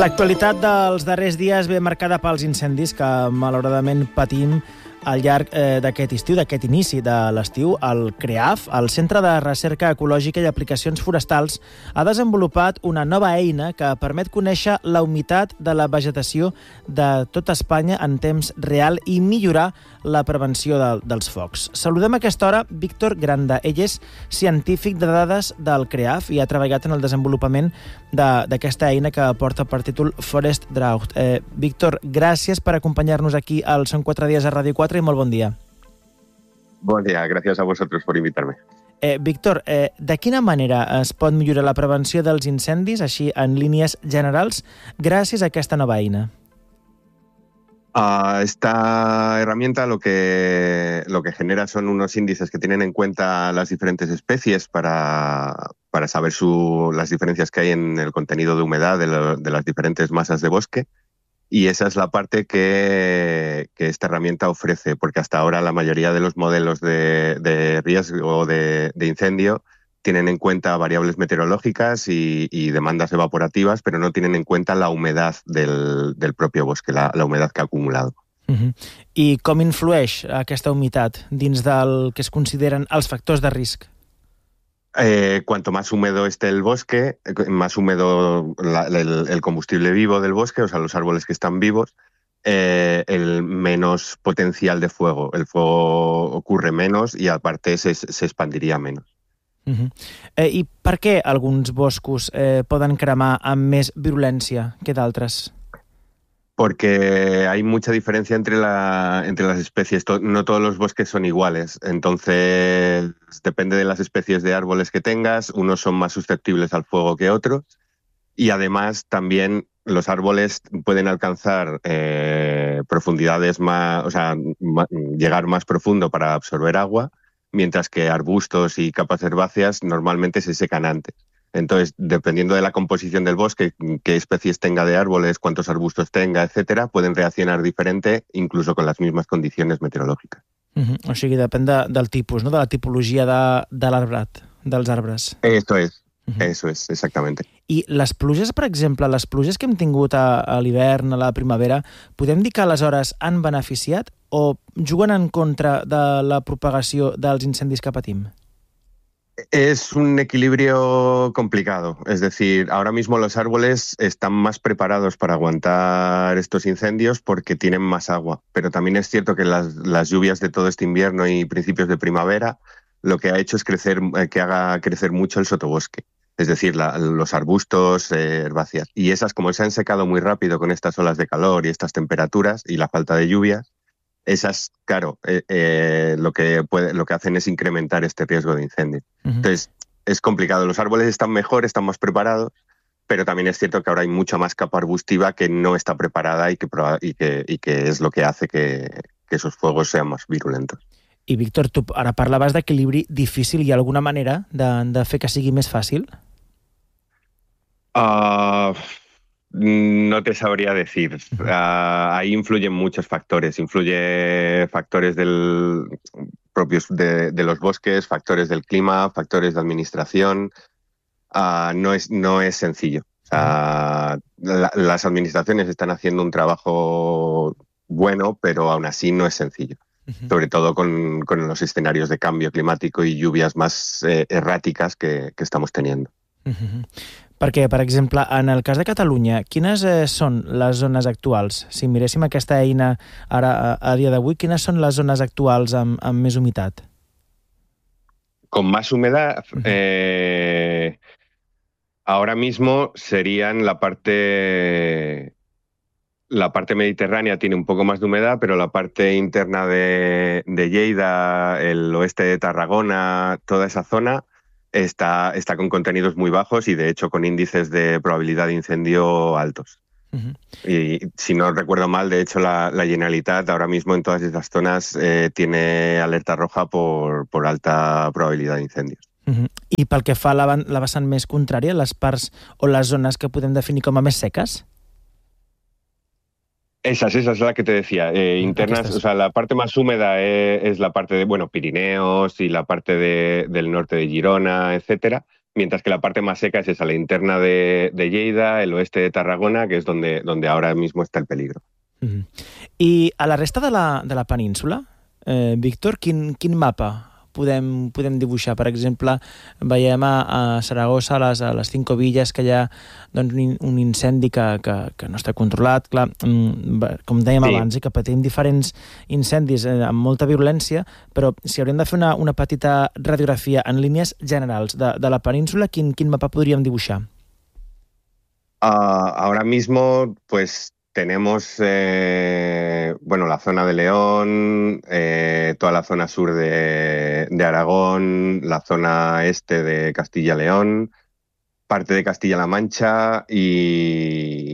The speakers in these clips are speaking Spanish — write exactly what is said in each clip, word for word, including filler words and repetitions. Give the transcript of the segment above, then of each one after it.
L'actualitat dels darrers dies ve marcada pels incendis que malauradament patim al llarg eh, d'aquest estiu, d'aquest inici de l'estiu. El CREAF, el Centre de Recerca Ecològica i Aplicacions Forestals, ha desenvolupat una nova eina que permet conèixer la humitat de la vegetació de tota Espanya en temps real i millorar la prevenció de, dels focs. Saludem a aquesta hora Víctor Granda. Ell és científic de dades del CREAF i ha treballat en el desenvolupament d'aquesta eina que porta per títol Forest Drought. Eh, Víctor, gràcies per acompanyar-nos aquí al Són quatre dies a Ràdio quatre i molt bon dia. Bon dia, gràcies a vosaltres per invitar-me. Eh, Víctor, eh, de quina manera es pot millorar la prevenció dels incendis, així en línies generals, gràcies a aquesta nova eina? Uh, esta herramienta lo que, lo que genera son unos índices que tienen en cuenta las diferentes especies para, para saber su, las diferencias que hay en el contenido de humedad de, lo, de las diferentes masas de bosque. Y esa es la parte que, que esta herramienta ofrece, porque hasta ahora la mayoría de los modelos de, de riesgo de, de incendio tienen en cuenta variables meteorológicas y, y demandas evaporativas, pero no tienen en cuenta la humedad del, del propio bosque, la, la humedad que ha acumulado. Uh-huh. I com influeix aquesta humitat dins del que es consideren els factors de risc? Eh, cuanto más húmedo esté el bosque, más húmedo la, el, el combustible vivo del bosque, o sea, los árboles que están vivos, eh, el menos potencial de fuego. El fuego ocurre menos y aparte se, se expandiría menos. Uh-huh. eh, I per què alguns boscos eh, poden cremar amb més virulència que d'altres? Porque hay mucha diferencia entre, la, entre las especies. No todos los bosques son iguales. Entonces, depende de las especies de árboles que tengas. Unos son más susceptibles al fuego que otros. Y además, también los árboles pueden alcanzar eh, profundidades más, o sea, ma, llegar más profundo para absorber agua, mientras que arbustos y capas herbáceas normalmente se secan antes. Entonces, dependiendo de la composición del bosque, qué especies tenga de árboles, cuántos arbustos tenga, etcétera, pueden reaccionar diferente, incluso con las mismas condiciones meteorológicas. Uh-huh. O sigui, depèn de, del tipus, no? De la tipologia de, de l'arbrat, dels arbres. Esto es, uh-huh. Eso es, exactamente. I les pluges, per exemple, les pluges que hem tingut a, a l'hivern, a la primavera, podem dir que aleshores han beneficiat o juguen en contra de la propagació dels incendis que patim? Es un equilibrio complicado, es decir, ahora mismo los árboles están más preparados para aguantar estos incendios porque tienen más agua, pero también es cierto que las, las lluvias de todo este invierno y principios de primavera lo que ha hecho es crecer, que haga crecer mucho el sotobosque, es decir, la, los arbustos, eh, herbáceas, y esas como se han secado muy rápido con estas olas de calor y estas temperaturas y la falta de lluvias, esas, claro, eh, eh, lo, que puede, lo que hacen es incrementar este riesgo de incendio. Uh-huh. Entonces, es complicado. Los árboles están mejor, están más preparados, pero también es cierto que ahora hay mucha más capa arbustiva que no está preparada y que, y que, y que es lo que hace que, que esos fuegos sean más virulentos. I, Víctor, tu ara parlaves d'equilibri difícil. Hi ha alguna manera de, de fer que sigui més fàcil? Ah... Uh... No te sabría decir. Uh, ahí influyen muchos factores. Influye factores del, propios de, de los bosques, factores del clima, factores de administración. Uh, no, es, no es sencillo. O sea, la, las administraciones están haciendo un trabajo bueno, pero aún así no es sencillo. Uh-huh. Sobre todo con, con los escenarios de cambio climático y lluvias más eh, erráticas que, que estamos teniendo. Uh-huh. Perquè, per exemple, en el cas de Catalunya, quines eh, són les zones actuals? Si miréssim aquesta eina ara a, a dia d'avui, quines són les zones actuals amb, amb més humitat? Con más humedad, uh-huh. eh, ahora mismo serían la parte... La parte mediterránea tiene un poco más de humedad, pero la parte interna de, de Lleida, el oeste de Tarragona, toda esa zona... Está, está con contenidos muy bajos y de hecho con índices de probabilidad de incendio altos. Uh-huh. Y si no recuerdo mal, de hecho la, la Generalitat ahora mismo en todas esas zonas eh, tiene alerta roja por, por alta probabilidad de incendios. Uh-huh. I pel que fa a la, la vessant més contrària, les parts o les zones que podem definir com a més seques? Esas, esa es la que te decía, eh, internas, o sea, la parte más húmeda es, es la parte de, bueno, Pirineos y la parte de, del norte de Girona, etcétera, mientras que la parte más seca es esa, la interna de, de Lleida, el oeste de Tarragona, que es donde, donde ahora mismo está el peligro. Mm-hmm. I a la resta de la, de la península, eh, Víctor, quin, quin mapa podem, podem dibuixar? Per exemple, veiem a, a Saragossa, a les, a les Cinco Villas, que hi ha doncs, un, un incendi que, que, que no està controlat. Clar, com dèiem sí. abans, eh, que patim diferents incendis eh, amb molta violència, però si hauríem de fer una, una petita radiografia en línies generals de, de la península, quin, quin mapa podríem dibuixar? Uh, ahora mismo, pues... Tenemos, eh, bueno, la zona de León, eh, toda la zona sur de, de Aragón, la zona este de Castilla-León, parte de Castilla-La Mancha y,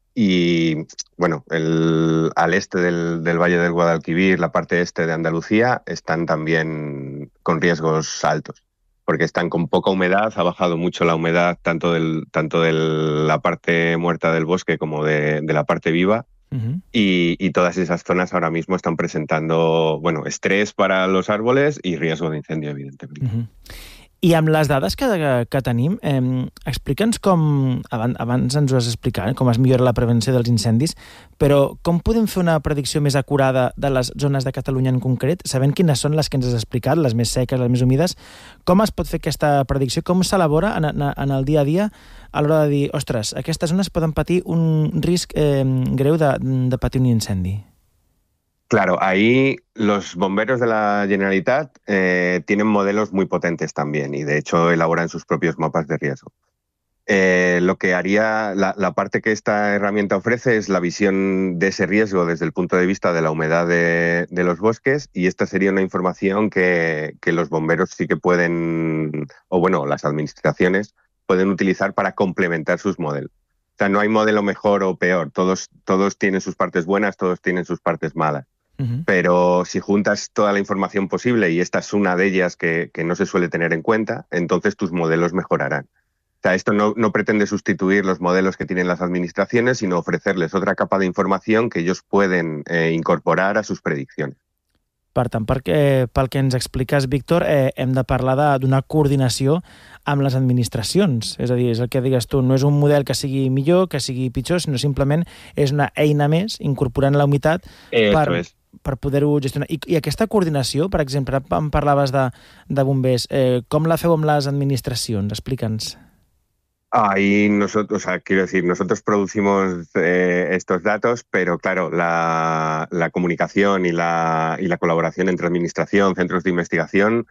y bueno, el, al este del, del Valle del Guadalquivir, la parte este de Andalucía, están también con riesgos altos, porque están con poca humedad, ha bajado mucho la humedad tanto, del, tanto de la parte muerta del bosque como de, de la parte viva, uh-huh. y, y todas esas zonas ahora mismo están presentando, bueno, estrés para los árboles y riesgo de incendio, evidentemente. Uh-huh. I amb les dades que, que tenim, eh, explica'ns com, abans, abans ens ho has explicat, eh, com es millora la prevenció dels incendis, però com podem fer una predicció més acurada de les zones de Catalunya en concret, sabent quines són les que ens has explicat, les més seques, les més humides, com es pot fer aquesta predicció, com s'elabora en, en, en el dia a dia a l'hora de dir, ostres, aquestes zones poden patir un risc eh, greu de, de patir un incendi? Claro, ahí los bomberos de la Generalitat eh, tienen modelos muy potentes también y de hecho elaboran sus propios mapas de riesgo. Eh, lo que haría, la, la parte que esta herramienta ofrece es la visión de ese riesgo desde el punto de vista de la humedad de, de los bosques, y esta sería una información que, que los bomberos sí que pueden, o bueno, las administraciones pueden utilizar para complementar sus modelos. O sea, no hay modelo mejor o peor, todos, todos tienen sus partes buenas, todos tienen sus partes malas. Uh-huh. Pero si juntas toda la información posible, y esta es una de ellas que, que no se suele tener en cuenta, entonces tus modelos mejorarán. O sea, esto no, no pretende sustituir los modelos que tienen las administraciones, sino ofrecerles otra capa de información que ellos pueden eh, incorporar a sus predicciones. Per tant, perquè, pel que ens expliques, Víctor, eh, hem de parlar d'una coordinació amb les administracions. És a dir, és el que digues tu, no és un model que sigui millor, que sigui pitjor, sinó simplement és una eina més incorporant la humitat per, per poder-ho gestionar. I, I aquesta coordinació, per exemple, em parlaves de, de bombers, eh, com la feu amb les administracions? Explica'ns. Ahí nosotros, o sea, quiero decir, nosotros producimos eh, estos datos, pero claro, la, la comunicación y la, y la colaboración entre administración, centros de investigación,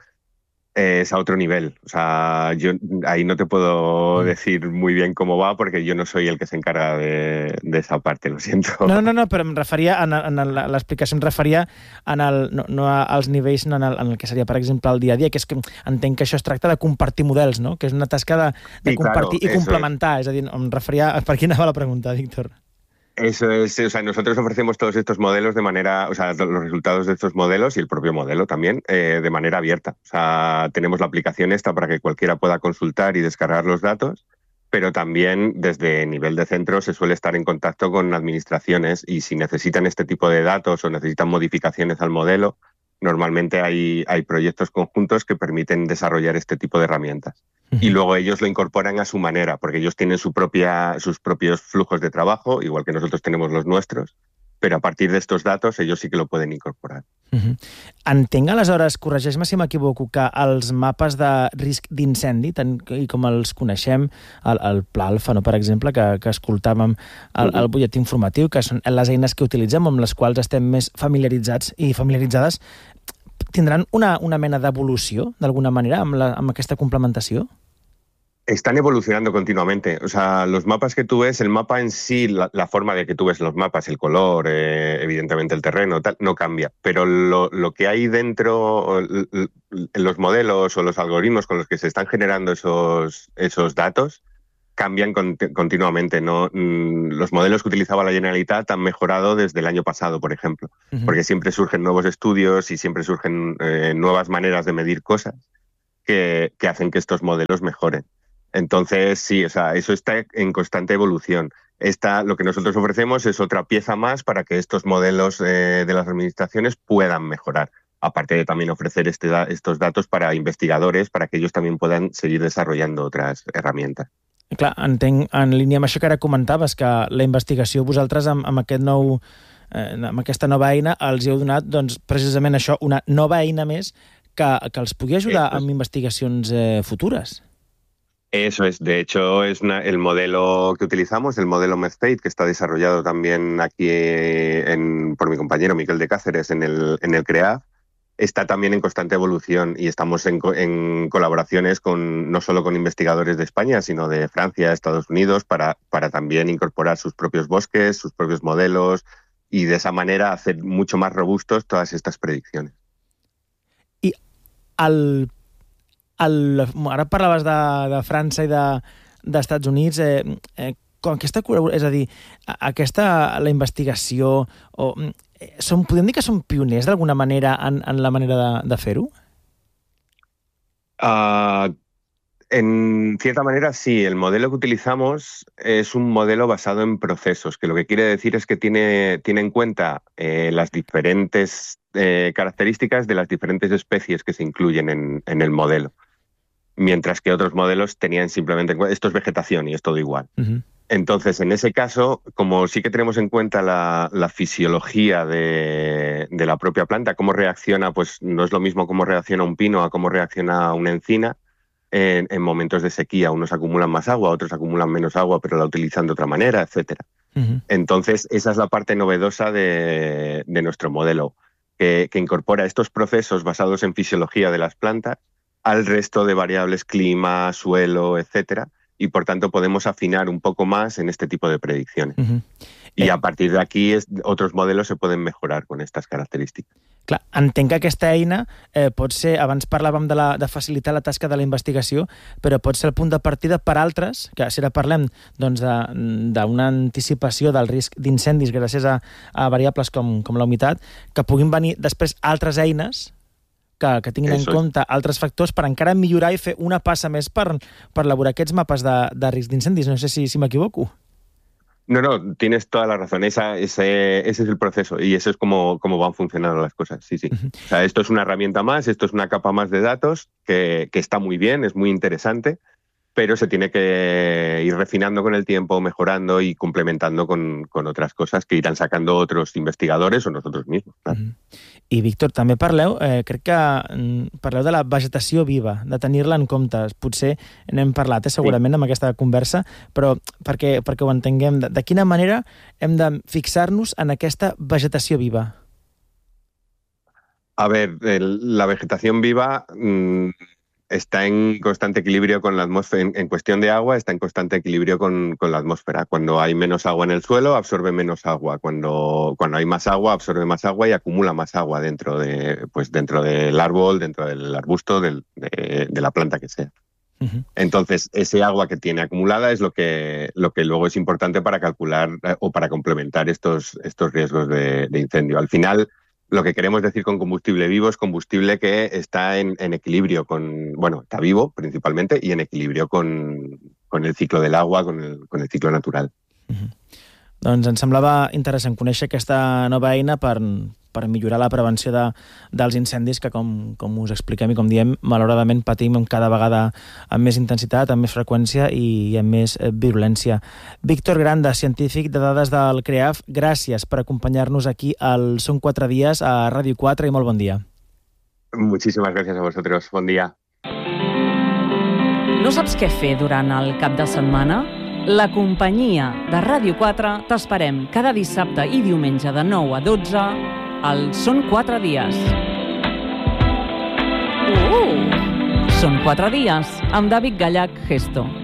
eh, es a otro nivel. O sea, yo ahí no te puedo decir muy bien cómo va, porque yo no soy el que se encarga de, de esa parte, lo siento. No, no, no, però em referia, en, en l'explicació em referia en el, no, no als nivells, no en, el, en el que seria, per exemple, el dia a dia, que és que entenc que això es tracta de compartir models, no? Que és una tasca de, de sí, compartir claro, i complementar. És. és a dir, em referia... Per aquí anava la pregunta, Víctor? Eso es, o sea, nosotros ofrecemos todos estos modelos de manera, o sea, los resultados de estos modelos y el propio modelo también, eh, de manera abierta. O sea, tenemos la aplicación esta para que cualquiera pueda consultar y descargar los datos, pero también desde nivel de centro se suele estar en contacto con administraciones, y si necesitan este tipo de datos o necesitan modificaciones al modelo, normalmente hay, hay proyectos conjuntos que permiten desarrollar este tipo de herramientas. Y luego ellos lo incorporan a su manera, porque ellos tienen su propia, sus propios flujos de trabajo, igual que nosotros tenemos los nuestros, però a partir d'estos datos ells sí que lo poden incorporar. Uh-huh. Entenc, aleshores, corregeix-me si m'equivoco, que els mapes de risc d'incendi, tant i com els coneixem, el, el Pla Alfa, no, per exemple, que, que escoltàvem el, el butlletí informatiu, que són les eines que utilitzem, amb les quals estem més familiaritzats i familiaritzades, tindran una, una mena d'evolució, d'alguna manera, amb, la, amb aquesta complementació? Están evolucionando continuamente. O sea, los mapas que tú ves, el mapa en sí, la, la forma de que tú ves los mapas, el color, eh, evidentemente el terreno, tal, no cambia. Pero lo, lo que hay dentro, en los modelos o los algoritmos con los que se están generando esos, esos datos, cambian con, continuamente. ¿No? Los modelos que utilizaba la Generalitat han mejorado desde el año pasado, por ejemplo, uh-huh. porque siempre surgen nuevos estudios y siempre surgen eh, nuevas maneras de medir cosas que, que hacen que estos modelos mejoren. Entonces, sí, o sea, eso está en constante evolución. Esta, lo que nosotros ofrecemos es otra pieza más para que estos modelos eh, de las administraciones puedan mejorar. aparte de también ofrecer este, estos datos para investigadores, para que ellos también puedan seguir desarrollando otras herramientas. Clar, entenc, en línia amb això que ara comentaves, que la investigació vosaltres amb, amb, aquest nou, eh, amb aquesta nova eina els heu donat doncs, precisament això, una nova eina més que, que els pugui ajudar Eso es. amb investigacions eh, futures. Eso es, de hecho es una, el modelo que utilizamos, el modelo MedState, que está desarrollado también aquí en, por mi compañero Miquel de Cáceres en el, en el CREAF, está también en constante evolución y estamos en, en colaboraciones con no solo con investigadores de España, sino de Francia, Estados Unidos, para, para también incorporar sus propios bosques, sus propios modelos y de esa manera hacer mucho más robustos todas estas predicciones. I el, el, ara parlaves de, de França i de, d'Estats Units, eh, eh, com aquesta, és a dir, aquesta, la investigació, o, som, podem dir que són pioners d'alguna manera en, en la manera de, de fer-ho? Uh, en cierta manera sí, el modelo que utilizamos es un modelo basado en procesos, que lo que quiere decir es que tiene, tiene en cuenta eh, las diferentes eh, características de las diferentes especies que se incluyen en, en el modelo, mientras que otros modelos tenían simplemente en cuenta, esto es vegetación y es todo igual. Uh-huh. Entonces, en ese caso, como sí que tenemos en cuenta la, la fisiología de, de la propia planta, cómo reacciona, pues no es lo mismo cómo reacciona un pino a cómo reacciona una encina en, en momentos de sequía. Unos acumulan más agua, otros acumulan menos agua, pero la utilizan de otra manera, etcétera. Uh-huh. Entonces, esa es la parte novedosa de, de nuestro modelo, que, que incorpora estos procesos basados en fisiología de las plantas al resto de variables, clima, suelo, etcétera, y por tanto podemos afinar un poco más en este tipo de predicciones. Uh-huh. Y eh, a partir de aquí es, otros modelos se pueden mejorar con estas características. Clar, entenc que aquesta eina eh, pot ser, abans parlàvem de, la, de facilitar la tasca de la investigació, però pot ser el punt de partida per altres, que si ara parlem doncs, d'una anticipació del risc d'incendis gràcies a, a variables com, com la humitat, que puguin venir després altres eines que, que tinguin Eso en compte altres factors per encara millorar i fer una passa més per, per elaborar aquests mapes de, de risc d'incendis. No sé si, si m'equivoco. No, no, tienes toda la razón. Esa, ese, ese es el proceso y eso es como, como van funcionando las cosas. Sí, sí. Uh-huh. O sea, esto es una herramienta más, esto es una capa más de datos que, que está muy bien, es muy interesante, pero se tiene que ir refinando con el tiempo, mejorando y complementando con, con otras cosas que irán sacando otros investigadores o nosotros mismos. Claro. Uh-huh. I, Víctor, també parleu, eh, crec que mm, parleu de la vegetació viva, de tenir-la en compte. Potser n'hem parlat eh, segurament sí. amb aquesta conversa, però perquè, perquè ho entenguem, de, de quina manera hem de fixar-nos en aquesta vegetació viva? A ver, el, la vegetación viva mmm, está en constante equilibrio con la atmósfera, en, en cuestión de agua, está en constante equilibrio con, con la atmósfera. Cuando hay menos agua en el suelo, absorbe menos agua. Cuando, cuando hay más agua, absorbe más agua y acumula más agua dentro, de, pues dentro del árbol, dentro del arbusto, del, de, de la planta que sea. Uh-huh. Entonces, ese agua que tiene acumulada es lo que, lo que luego es importante para calcular eh, o para complementar estos, estos riesgos de, de incendio. Al final, lo que queremos decir con combustible vivo es combustible que está en, en equilibrio con, bueno, está vivo principalmente y en equilibrio con, con el ciclo del agua, con el, con el ciclo natural. Uh-huh. Doncs ens semblava interessant conèixer aquesta nova eina per, per millorar la prevenció de, dels incendis que, com, com us expliquem i com diem, malauradament patim cada vegada amb més intensitat, amb més freqüència i amb més virulència. Víctor Granda, científic de dades del CREAF, gràcies per acompanyar-nos aquí al Són quatre dies a Ràdio quatre i molt bon dia. Muchísimas gracias a vosotros. Bon dia. No saps què fer durant el cap de setmana? La companyia de Ràdio quatre t'esperem cada dissabte i diumenge de nou a dotze al Són quatre dies. Uh! Són quatre dies amb David Gallach Gesto.